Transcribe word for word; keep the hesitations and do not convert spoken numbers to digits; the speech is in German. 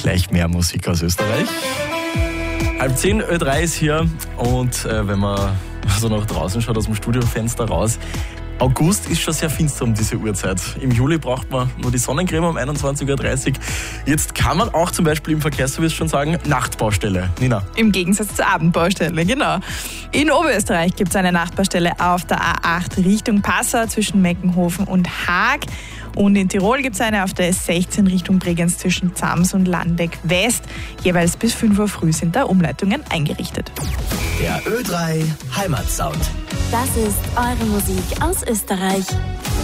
gleich mehr Musik aus Österreich. Halb zehn, Ö drei ist hier und äh, wenn man so nach draußen schaut, aus dem Studiofenster raus, August ist schon sehr finster um diese Uhrzeit. Im Juli braucht man nur die Sonnencreme um einundzwanzig Uhr dreißig. Jetzt kann man auch zum Beispiel im Verkehrsservice schon sagen, Nachtbaustelle. Nina. Im Gegensatz zur Abendbaustelle, genau. In Oberösterreich gibt es eine Nachtbaustelle auf der A acht Richtung Passau zwischen Meckenhofen und Haag. Und in Tirol gibt es eine auf der S sechzehn Richtung Bregenz zwischen Zams und Landeck West. Jeweils bis fünf Uhr früh sind da Umleitungen eingerichtet. Der Ö drei Heimatsound. Das ist eure Musik aus Österreich.